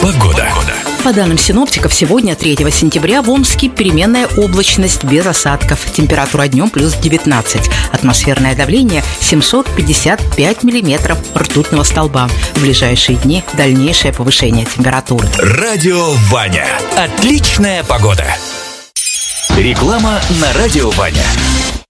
Погода. По данным синоптиков, сегодня, 3 сентября, в Омске переменная облачность без осадков. Температура днем плюс 19. Атмосферное давление 755 миллиметров ртутного столба. В ближайшие дни дальнейшее повышение температуры. Радио Ваня. Отличная погода. Реклама на Радио Ваня.